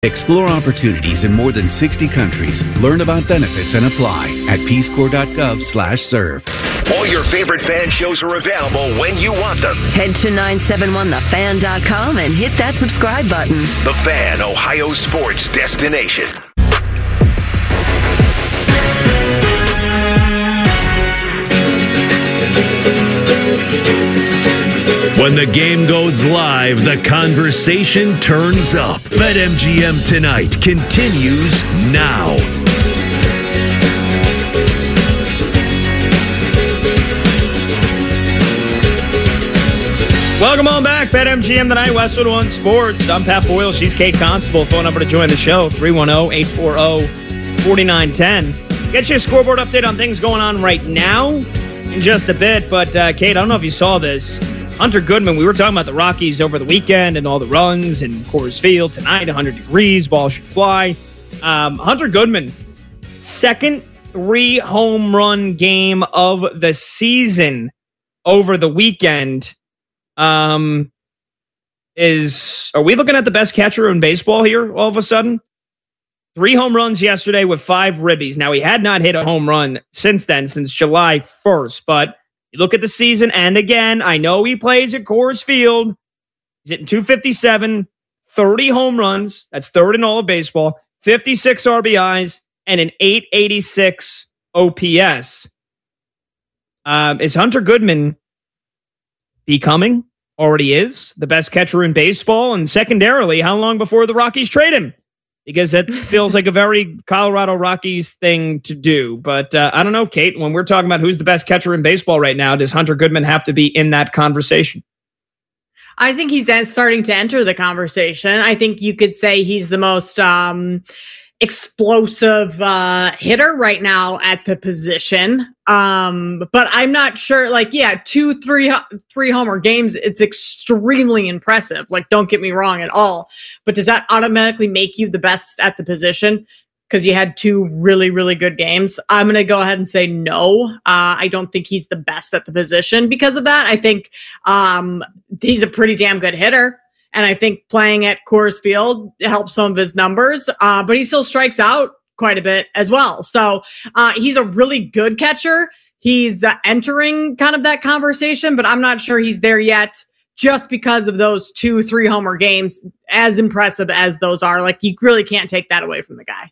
Explore opportunities in more than 60 countries. Learn about benefits and apply at peacecorps.gov/serve. All your favorite fan shows are available when you want them. Head to 971thefan.com and hit that subscribe button. The Fan, Ohio sports destination. When the game goes live, the conversation turns up. BetMGM Tonight continues now. Welcome on back. BetMGM Tonight, Westwood One Sports. I'm Pat Boyle. She's Kate Constable. Phone number to join the show, 310-840-4910. Get you a scoreboard update on things going on right now in just a bit. But, Kate, I don't know if you saw this. Hunter Goodman, we were talking about the Rockies over the weekend and all the runs in Coors Field tonight, 100 degrees, ball should fly. Hunter Goodman, second 3-home run game of the season over the weekend. Are we looking at the best catcher in baseball here all of a sudden? 3 home runs yesterday with 5 ribbies. Now, he had not hit a home run since then, since July 1st, but you look at the season, and again, I know he plays at Coors Field. He's hitting .257, 30 home runs. That's third in all of baseball. 56 RBIs, and an .886 OPS. Is Hunter Goodman becoming, already is, the best catcher in baseball? And secondarily, how long before the Rockies trade him? Because that feels like a very Colorado Rockies thing to do. But I don't know, Kate, when we're talking about who's the best catcher in baseball right now, does Hunter Goodman have to be in that conversation? I think he's starting to enter the conversation. I think you could say he's the most explosive hitter right now at the position. But I'm not sure, 2-3 homer games, it's extremely impressive. Don't get me wrong at all. But does that automatically make you the best at the position because you had 2 really, really good games? I'm going to go ahead and say no. I don't think he's the best at the position because of that. I think he's a pretty damn good hitter. And I think playing at Coors Field helps some of his numbers, but he still strikes out quite a bit as well. So he's a really good catcher. He's entering kind of that conversation, but I'm not sure he's there yet just because of those 2-3 homer games, as impressive as those are. You really can't take that away from the guy.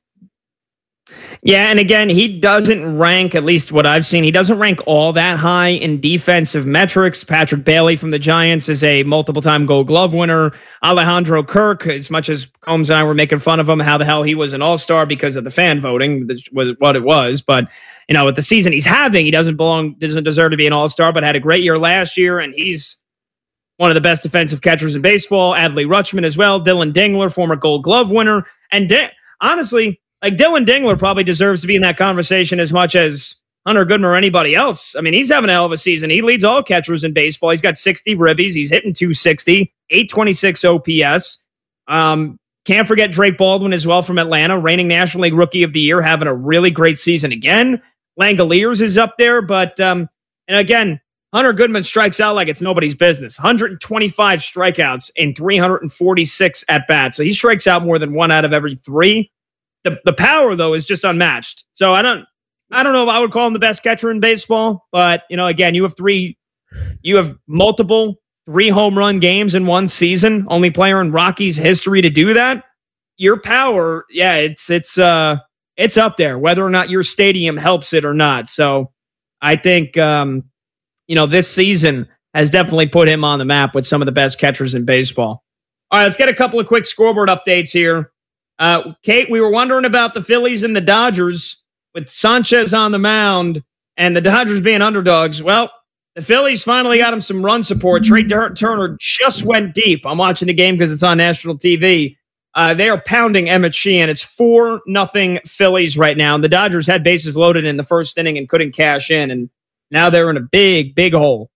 Yeah, and again, he doesn't rank, at least what I've seen, he doesn't rank all that high in defensive metrics. Patrick Bailey from the Giants is a multiple-time Gold Glove winner. Alejandro Kirk, as much as Combs and I were making fun of him, how the hell he was an all-star because of the fan voting, which was what it was. But, with the season he's having, he doesn't deserve to be an all-star, but had a great year last year, and he's one of the best defensive catchers in baseball. Adley Rutschman as well. Dylan Dingler, former Gold Glove winner. And honestly, Dylan Dingler probably deserves to be in that conversation as much as Hunter Goodman or anybody else. I mean, he's having a hell of a season. He leads all catchers in baseball. He's got 60 ribbies. He's hitting .260, .826 OPS. Can't forget Drake Baldwin as well from Atlanta, reigning National League Rookie of the Year, having a really great season again. Langoliers is up there, but and again, Hunter Goodman strikes out like it's nobody's business. 125 strikeouts in 346 at-bats. So he strikes out more than 1 out of every 3. The power, though, is just unmatched. So I don't know if I would call him the best catcher in baseball, but, again, you have multiple 3 home run games in one season, only player in Rockies history to do that. Your power, yeah, it's up there, whether or not your stadium helps it or not. So I think, this season has definitely put him on the map with some of the best catchers in baseball. All right, let's get a couple of quick scoreboard updates here. Kate, we were wondering about the Phillies and the Dodgers with Sanchez on the mound and the Dodgers being underdogs. Well, the Phillies finally got him some run support. Trey Turner just went deep. I'm watching the game because it's on national TV. They are pounding Emmett Sheehan. It's 4-0 Phillies right now. And the Dodgers had bases loaded in the first inning and couldn't cash in. And now they're in a big, big hole.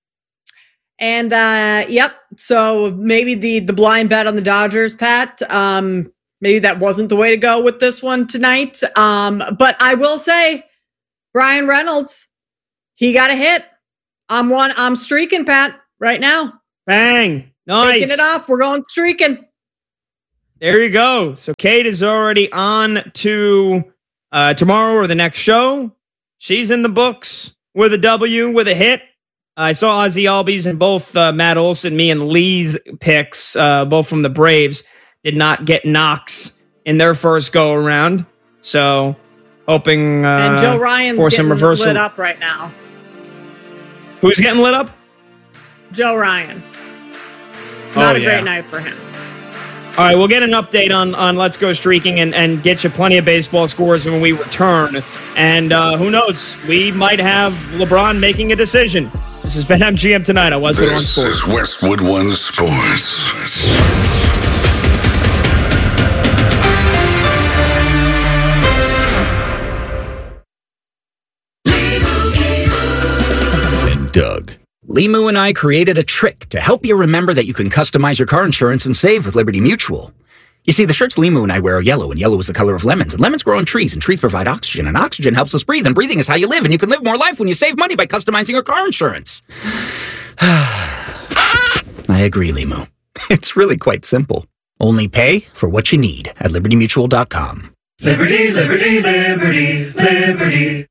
And, yep. So maybe the blind bet on the Dodgers, Pat, maybe that wasn't the way to go with this one tonight. But I will say, Brian Reynolds, he got a hit. I'm streaking, Pat, right now. Bang. Nice. Taking it off. We're going streaking. There you go. So Kate is already on to tomorrow or the next show. She's in the books with a W, with a hit. I saw Ozzy Albies and both Matt Olson, me and Lee's picks, both from the Braves, did not get knocks in their first go around. So hoping and Joe Ryan's for some reversal. Lit up right now. Who's getting lit up? Joe Ryan. Not a great night for him. All right, we'll get an update on Let's Go Streaking and get you plenty of baseball scores when we return. And who knows, we might have LeBron making a decision. This has been MGM Tonight on Westwood One Sports. This is Westwood One Sports. And Doug. Limu and I created a trick to help you remember that you can customize your car insurance and save with Liberty Mutual. You see, the shirts Limu and I wear are yellow, and yellow is the color of lemons, and lemons grow on trees, and trees provide oxygen, and oxygen helps us breathe, and breathing is how you live, and you can live more life when you save money by customizing your car insurance. I agree, Limu. It's really quite simple. Only pay for what you need at LibertyMutual.com. Liberty, liberty, liberty, liberty.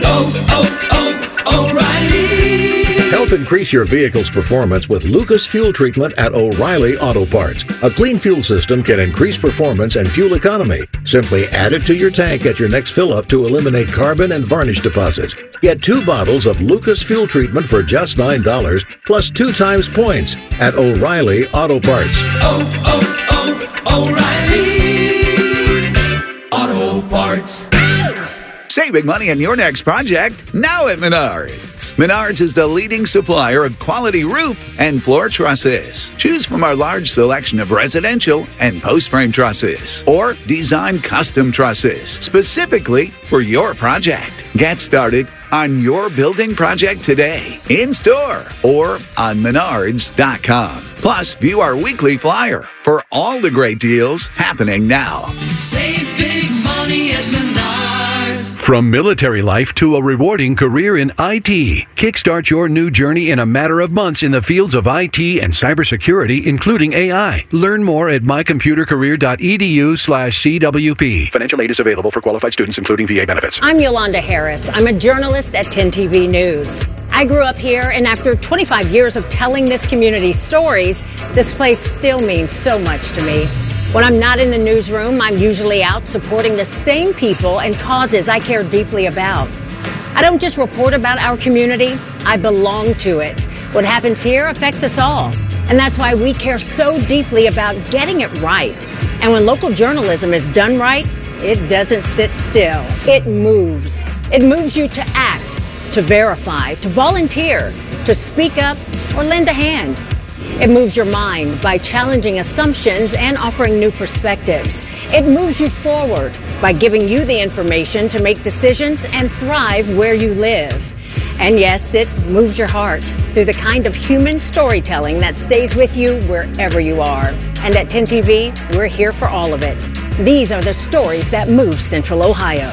O'Reilly. Help increase your vehicle's performance with Lucas Fuel Treatment at O'Reilly Auto Parts. A clean fuel system can increase performance and fuel economy. Simply add it to your tank at your next fill-up to eliminate carbon and varnish deposits. Get 2 bottles of Lucas Fuel Treatment for just $9 plus 2 times points at O'Reilly Auto Parts. O'Reilly Auto Parts. Saving money on your next project now at Menards. Menards is the leading supplier of quality roof and floor trusses. Choose from our large selection of residential and post-frame trusses or design custom trusses specifically for your project. Get started on your building project today, in-store or on Menards.com. Plus, view our weekly flyer for all the great deals happening now. Save big money at Menards. From military life to a rewarding career in IT, kickstart your new journey in a matter of months in the fields of IT and cybersecurity, including AI. Learn more at mycomputercareer.edu/CWP. Financial aid is available for qualified students, including VA benefits. I'm Yolanda Harris. I'm a journalist at 10 TV News. I grew up here, and after 25 years of telling this community's stories, this place still means so much to me. When I'm not in the newsroom, I'm usually out supporting the same people and causes I care deeply about. I don't just report about our community, I belong to it. What happens here affects us all. And that's why we care so deeply about getting it right. And when local journalism is done right, it doesn't sit still. It moves. It moves you to act, to verify, to volunteer, to speak up, or lend a hand. It moves your mind by challenging assumptions and offering new perspectives. It moves you forward by giving you the information to make decisions and thrive where you live. And yes, it moves your heart through the kind of human storytelling that stays with you wherever you are. And at 10 TV, we're here for all of it. These are the stories that move Central Ohio.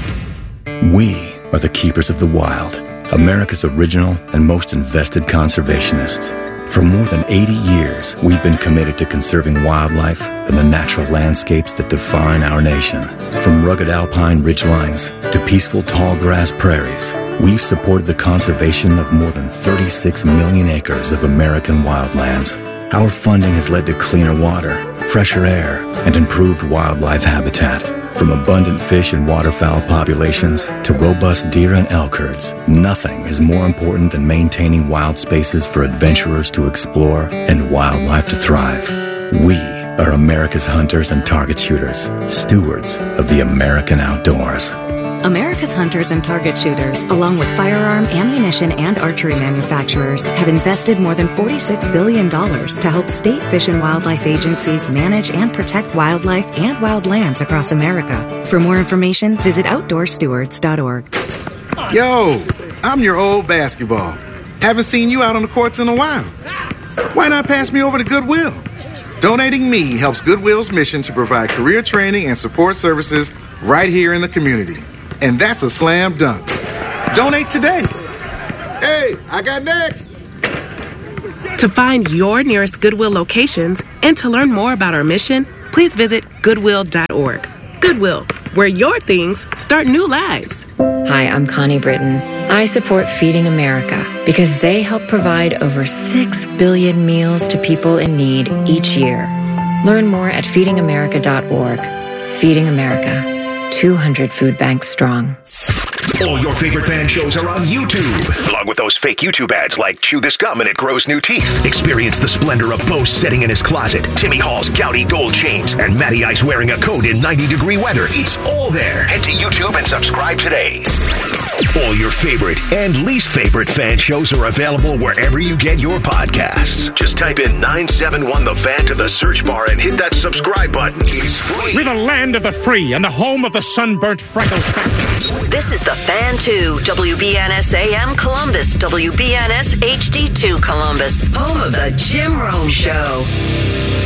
We are the keepers of the wild, America's original and most invested conservationists. For more than 80 years, we've been committed to conserving wildlife and the natural landscapes that define our nation. From rugged alpine ridgelines to peaceful tall grass prairies, we've supported the conservation of more than 36 million acres of American wildlands. Our funding has led to cleaner water, fresher air, and improved wildlife habitat. From abundant fish and waterfowl populations to robust deer and elk herds, nothing is more important than maintaining wild spaces for adventurers to explore and wildlife to thrive. We are America's hunters and target shooters, stewards of the American outdoors. America's hunters and target shooters, along with firearm, ammunition, and archery manufacturers, have invested more than $46 billion to help state fish and wildlife agencies manage and protect wildlife and wildlands across America. For more information, visit OutdoorStewards.org. Yo, I'm your old basketball. Haven't seen you out on the courts in a while. Why not pass me over to Goodwill? Donating me helps Goodwill's mission to provide career training and support services right here in the community. And that's a slam dunk. Donate today. Hey, I got next. To find your nearest Goodwill locations and to learn more about our mission, please visit Goodwill.org. Goodwill, where your things start new lives. Hi, I'm Connie Britton. I support Feeding America because they help provide over 6 billion meals to people in need each year. Learn more at feedingamerica.org. Feeding America, 200 food banks strong. All your favorite fan shows are on YouTube, along with those fake YouTube ads like Chew This Gum and It Grows New Teeth. Experience the splendor of Bo sitting in his closet, Timmy Hall's gouty gold chains, and Matty Ice wearing a coat in 90-degree weather. It's all there. Head to YouTube and subscribe today. All your favorite and least favorite fan shows are available wherever you get your podcasts. Just type in 971 The Fan to the search bar and hit that subscribe button. It's free. We're the land of the free and the home of the sunburnt freckle. This is The Fan 2, WBNS AM Columbus, WBNS HD2 Columbus, home of the Jim Rome Show.